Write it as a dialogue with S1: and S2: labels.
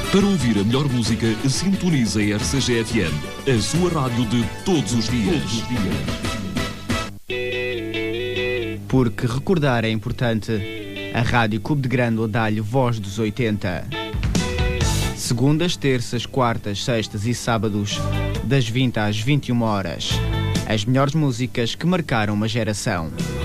S1: Para ouvir a melhor música, sintonize a RCG-FM, a sua rádio de todos os dias.
S2: Porque recordar é importante. A Rádio Clube de Grândola dá-lhe voz dos 80. Segundas, terças, quartas, sextas e sábados, das 20 às 21 horas. As melhores músicas que marcaram uma geração.